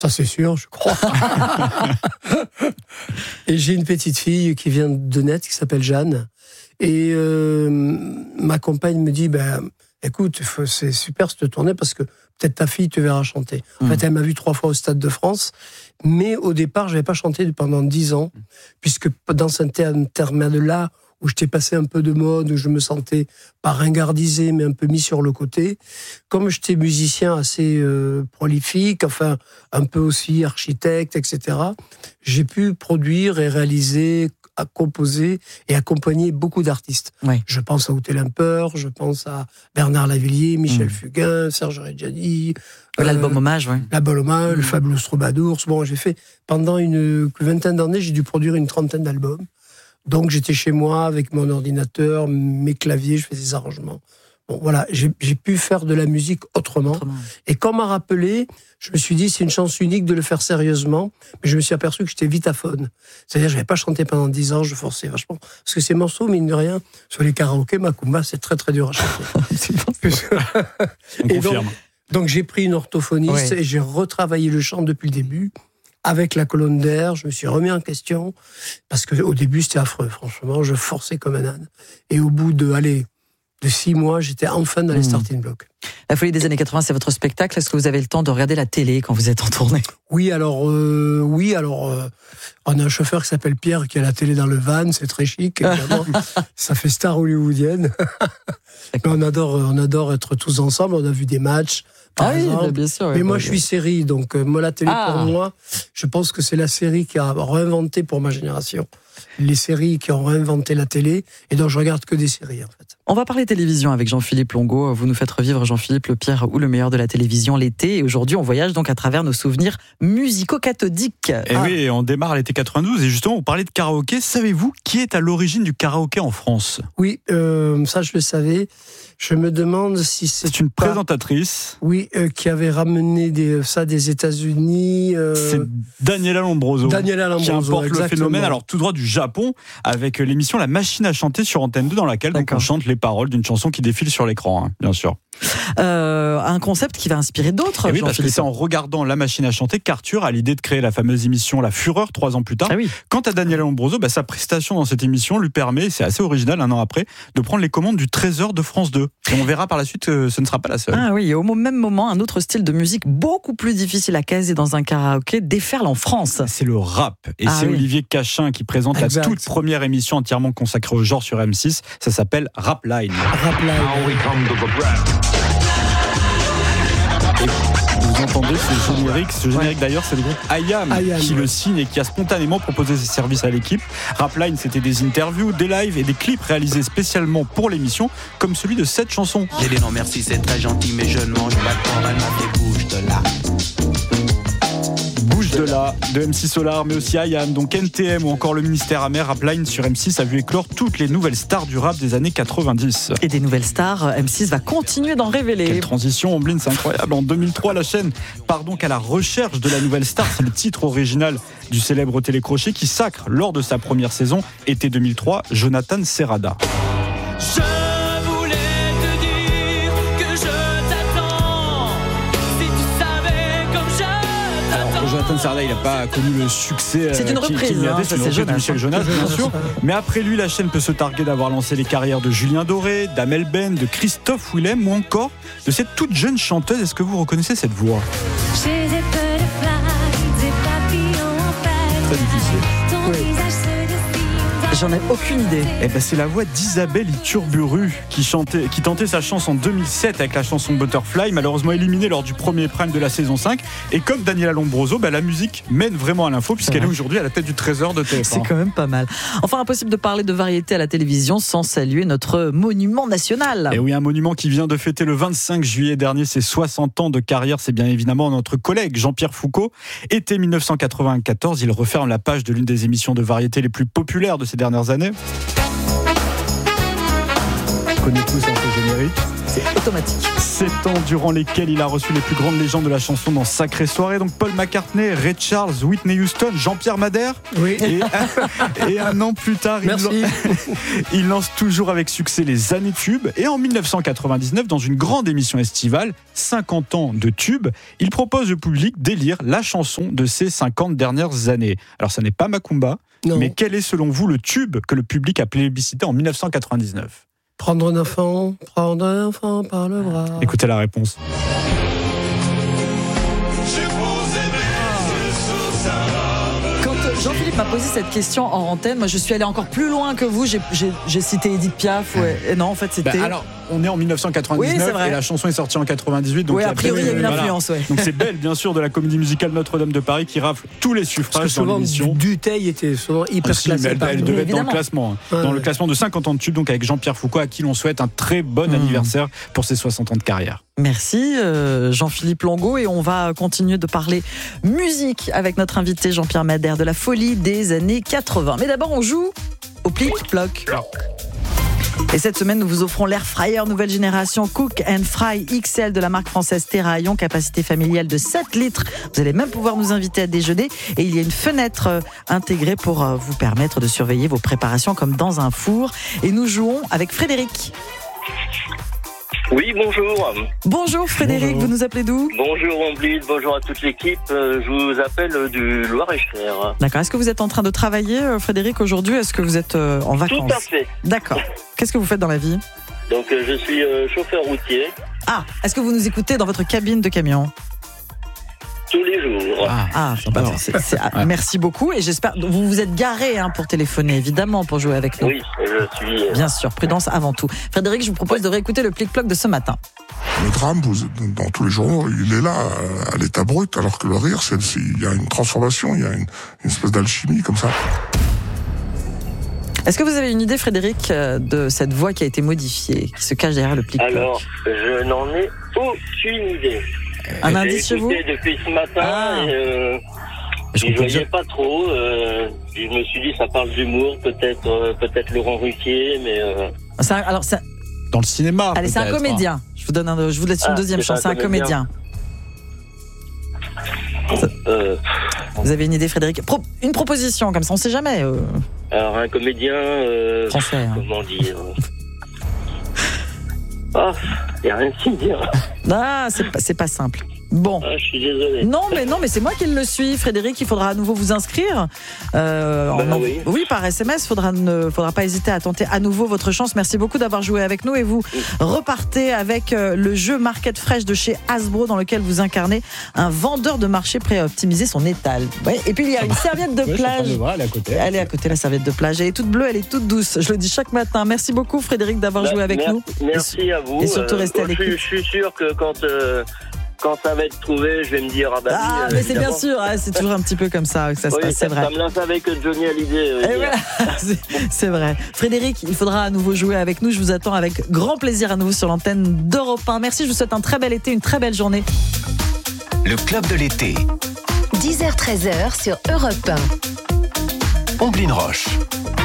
Ça, c'est sûr, je crois. Et j'ai une petite fille qui vient de naître, qui s'appelle Jeanne. Et ma compagne me dit, écoute, c'est super cette tournée parce que peut-être ta fille te verra chanter. En fait, elle m'a vu 3 fois au Stade de France, mais au départ, je n'avais pas chanté pendant 10 ans, puisque dans cet intermède-là, où j'étais passé un peu de mode, où je me sentais pas ringardisé, mais un peu mis sur le côté. Comme j'étais musicien assez prolifique, enfin, un peu aussi architecte, etc., j'ai pu produire et réaliser, composer et accompagner beaucoup d'artistes. Oui. Je pense à Outé Lemper, je pense à Bernard Lavilliers, Michel Fugain, Serge Reggiani. L'album hommage, oui. L'album hommage, le Fabulous Troubadours. Bon, j'ai fait, pendant une vingtaine d'années, j'ai dû produire une 30aine d'albums. Donc, j'étais chez moi avec mon ordinateur, mes claviers, je faisais des arrangements. Bon, voilà, j'ai pu faire de la musique autrement. Et quand on m'a rappelé, je me suis dit, c'est une chance unique de le faire sérieusement. Mais je me suis aperçu que j'étais vitaphone. C'est-à-dire, je n'avais pas chanté pendant 10 ans, je forçais vachement. Parce que ces morceaux, mine de rien, sur les karaokés, Macumba, c'est très très dur à chanter. On confirme. Donc, j'ai pris une orthophoniste et j'ai retravaillé le chant depuis le début. Avec la colonne d'air, je me suis remis en question. Parce qu'au début, c'était affreux, franchement. Je forçais comme un âne. Et au bout de 6 mois, j'étais enfin dans les starting blocks. La folie des années 80, c'est votre spectacle. Est-ce que vous avez le temps de regarder la télé quand vous êtes en tournée ? Oui, alors, on a un chauffeur qui s'appelle Pierre qui a la télé dans le van, c'est très chic, évidemment. Ça fait star hollywoodienne. Mais on adore être tous ensemble, on a vu des matchs. Par exemple. Bien sûr. Mais moi, je suis série, donc moi, la télé, pour moi, je pense que c'est la série qui a réinventé pour ma génération. Les séries qui ont réinventé la télé, et donc je regarde que des séries, en fait. On va parler télévision avec Jean-Philippe Longo. Vous nous faites revivre, Jean-Philippe, le pire ou le meilleur de la télévision l'été. Et aujourd'hui, on voyage donc à travers nos souvenirs musico-cathodiques. Et oui, on démarre l'été 92. Et justement, vous parlez de karaoké. Savez-vous qui est à l'origine du karaoké en France ? Oui, ça, je le savais. Je me demande si c'est une présentatrice. Oui, qui avait ramené ça des États-Unis. C'est Daniela Lombroso. Qui importe le phénomène, alors tout droit du Japon, avec l'émission La Machine à chanter sur Antenne 2, dans laquelle donc, on chante les paroles d'une chanson qui défile sur l'écran, bien sûr. Un concept qui va inspirer d'autres. Oui, parce que c'est en regardant La Machine à chanter qu'Arthur a l'idée de créer la fameuse émission La Fureur 3 ans plus tard. Quant à Daniela Lombroso, sa prestation dans cette émission lui permet, c'est assez original, 1 an après, de prendre les commandes du Trésor de France 2. Et on verra par la suite que ce ne sera pas la seule. Ah oui, et au même moment, un autre style de musique beaucoup plus difficile à caser dans un karaoké déferle en France. C'est le rap. Et c'est Olivier Cachin qui présente la toute première émission entièrement consacrée au genre sur M6. Ça s'appelle Rapline. Vous entendez ce générique d'ailleurs, c'est le groupe IAM qui le signe et qui a spontanément proposé ses services à l'équipe. Rapline, c'était des interviews, des lives et des clips réalisés spécialement pour l'émission, comme celui de cette chanson. J'ai dit non merci, c'est très gentil, mais je ne mange pas de porc, elle m'a fait bouge de là. Bouge de là, de MC Solar, mais aussi IAM, donc NTM ou encore le ministère amer. Rapline sur M6 a vu éclore toutes les nouvelles stars du rap des années 90. Et des nouvelles stars, M6 va continuer d'en révéler. Quelle transition, Omblin, c'est incroyable. En 2003, la chaîne part donc à la recherche de la nouvelle star. C'est le titre original du célèbre télécrochet qui sacre, lors de sa première saison, été 2003, Jonathan Serrada. Jonathan Serrada, il n'a pas connu le succès. C'est une reprise, de Michel Jonas, bien sûr. Mais après lui, la chaîne peut se targuer d'avoir lancé les carrières de Julien Doré, d'Amel Ben, de Christophe Willem ou encore de cette toute jeune chanteuse. Est-ce que vous reconnaissez cette voix ? J'ai des butterflies, des papillons en fait. Très difficile. Ton visage se dessine. J'en ai aucune idée. C'est la voix d'Isabelle Iturburu qui tentait sa chance en 2007 avec la chanson Butterfly, malheureusement éliminée lors du premier prime de la saison 5. Et comme Daniela Lombroso, la musique mène vraiment à l'info puisqu'elle est aujourd'hui à la tête du Trésor de TF1. C'est quand même pas mal. Enfin, impossible de parler de variété à la télévision sans saluer notre monument national. Et oui, un monument qui vient de fêter le 25 juillet dernier ses 60 ans de carrière. C'est bien évidemment notre collègue Jean-Pierre Foucault. Été 1994, il referme la page de l'une des émissions de variété les plus populaires de ces dernières années. On connaît tous un peu générique. C'est automatique. 7 ans durant lesquels il a reçu les plus grandes légendes de la chanson dans Sacrée Soirée. Donc Paul McCartney, Ray Charles, Whitney Houston, Jean-Pierre Madère. Oui. Et un an plus tard, il lance toujours avec succès les années tubes. Et en 1999, dans une grande émission estivale, 50 ans de tubes, il propose au public d'élire la chanson de ces 50 dernières années. Alors ça n'est pas Macumba, mais quel est selon vous le tube que le public a plébiscité en 1999 ? Prendre un enfant par le bras. Écoutez la réponse. Jean-Philippe m'a posé cette question en antenne. Moi, je suis allé encore plus loin que vous. J'ai cité Edith Piaf. Ouais. Et non, en fait, c'était. Alors, on est en 1999 et la chanson est sortie en 98. Donc oui, a priori, il y a une influence. Ouais. Donc c'est Belle, bien sûr, de la comédie musicale Notre-Dame de Paris qui rafle tous les suffrages dans l'émission. Dutheil était souvent hyper classé. Elle devait être dans le classement. Dans le classement de 50 ans de tube, donc avec Jean-Pierre Foucault, à qui l'on souhaite un très bon anniversaire pour ses 60 ans de carrière. Merci Jean-Philippe Longo, et on va continuer de parler musique avec notre invité Jean-Pierre Madère de la folie des années 80. Mais d'abord on joue au plic-ploc. Et cette semaine, nous vous offrons l'air fryer nouvelle génération Cook and Fry XL de la marque française Terraillon, capacité familiale de 7 litres. Vous allez même pouvoir nous inviter à déjeuner, et il y a une fenêtre intégrée pour vous permettre de surveiller vos préparations comme dans un four. Et nous jouons avec Frédéric. Oui, bonjour. Bonjour Frédéric, vous nous appelez d'où ? Bonjour Omblide, bonjour à toute l'équipe. Je vous appelle du Loir-et-Cher. D'accord, est-ce que vous êtes en train de travailler, Frédéric, aujourd'hui ? Est-ce que vous êtes en vacances ? Tout à fait. D'accord. Qu'est-ce que vous faites dans la vie ? Donc je suis chauffeur routier. Ah, est-ce que vous nous écoutez dans votre cabine de camion ? Tous les jours. Merci beaucoup, et j'espère vous vous êtes garé pour téléphoner, évidemment, pour jouer avec nous. Oui, je suis. Bien sûr, prudence avant tout. Frédéric, je vous propose de réécouter le plic-ploc de ce matin. Le drame, dans tous les journaux, il est là, à l'état brut, alors que le rire, il y a une transformation, il y a une espèce d'alchimie comme ça. Est-ce que vous avez une idée, Frédéric, de cette voix qui a été modifiée, qui se cache derrière le plic-ploc ? Alors, je n'en ai aucune idée. Un indice chez vous ? J'ai écouté depuis ce matin et je ne voyais pas trop. Je me suis dit, ça parle d'humour, peut-être Laurent Ruquier, mais... Dans le cinéma. Allez, c'est un comédien. Je vous laisse une deuxième chance. C'est un comédien. Vous avez une idée, Frédéric ? Une proposition, comme ça, on ne sait jamais. Alors, un comédien... français. Comment dire il n'y a rien de si dire. Ah, c'est pas simple. Bon. Je suis désolé. Non, mais c'est moi qui le suis, Frédéric. Il faudra à nouveau vous inscrire. Oui, par SMS. Ne faudra pas hésiter à tenter à nouveau votre chance. Merci beaucoup d'avoir joué avec nous, et vous repartez avec le jeu Market Fresh de chez Hasbro, dans lequel vous incarnez un vendeur de marché prêt à optimiser son étal. Ouais. Et puis il y a une serviette de plage. Elle est à côté, la serviette de plage. Elle est toute bleue, elle est toute douce. Je le dis chaque matin. Merci beaucoup, Frédéric, d'avoir joué avec nous. Merci à vous. Et surtout restez à l'écoute. Je suis sûr que quand ça va être trouvé, je vais me dire mais c'est bien sûr, c'est toujours un petit peu comme ça que ça se passe, c'est vrai. Ça me lance avec Johnny Hallyday. Voilà. C'est vrai. Frédéric, il faudra à nouveau jouer avec nous. Je vous attends avec grand plaisir à nouveau sur l'antenne d'Europe 1. Merci, je vous souhaite un très bel été, une très belle journée. Le club de l'été. 10h-13h sur Europe 1. Omblin Roche.